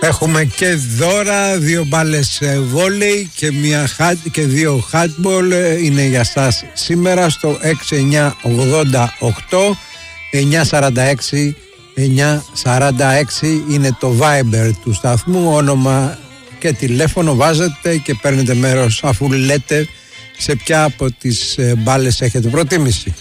Έχουμε και δώρα, 2 μπάλες βόλεϊ και 2 handball είναι για σας σήμερα στο 6988 946 946 είναι το Viber του σταθμού, όνομα και τηλέφωνο βάζετε και παίρνετε μέρος αφού λέτε σε ποια από τις μπάλες έχετε προτίμηση.